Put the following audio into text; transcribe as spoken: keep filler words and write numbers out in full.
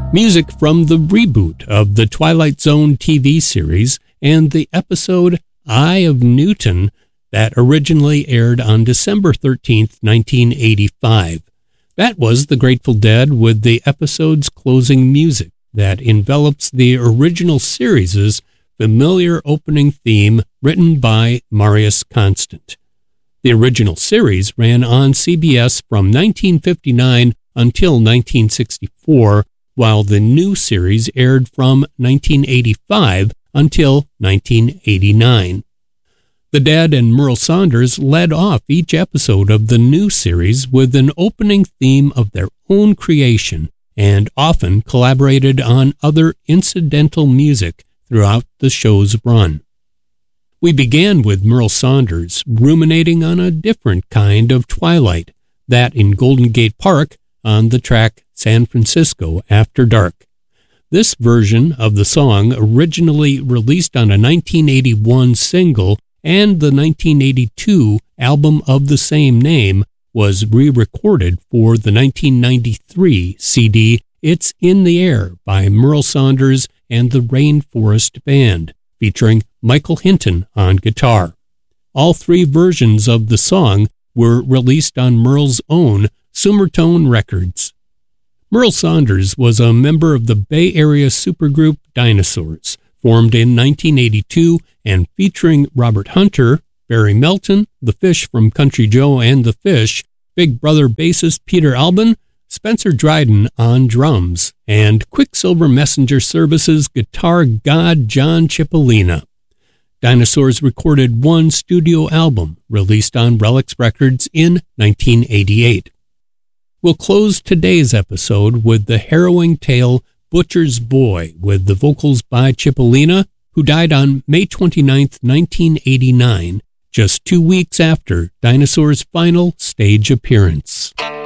Music from the reboot of the Twilight Zone T V series and the episode Eye of Newton that originally aired on December thirteenth, nineteen eighty-five. That was The Grateful Dead with the episode's closing music that envelops the original series' familiar opening theme written by Marius Constant. The original series ran on C B S from nineteen fifty-nine until nineteen sixty-four, while the new series aired from nineteen eighty-five until nineteen eighty-nine. The Dead and Merle Saunders led off each episode of the new series with an opening theme of their own creation and often collaborated on other incidental music throughout the show's run. We began with Merle Saunders ruminating on a different kind of twilight, that in Golden Gate Park on the track San Francisco After Dark. This version of the song, originally released on a nineteen eighty-one single and the nineteen eighty-two album of the same name, was re-recorded for the nineteen ninety-three C D It's in the Air by Merle Saunders and the Rainforest Band, featuring Michael Hinton on guitar. All three versions of the song were released on Merle's own Sumertone Records. Merle Saunders was a member of the Bay Area supergroup Dinosaurs, formed in nineteen eighty-two and featuring Robert Hunter, Barry Melton, The Fish from Country Joe and the Fish, Big Brother bassist Peter Albin, Spencer Dryden on drums, and Quicksilver Messenger Services guitar god John Cipollina. Dinosaurs recorded one studio album, released on Relics Records in nineteen eighty-eight. We'll close today's episode with the harrowing tale Butcher's Boy, with the vocals by Cipollina, who died on May twenty-ninth, nineteen eighty-nine, just two weeks after Dinosaurs' final stage appearance.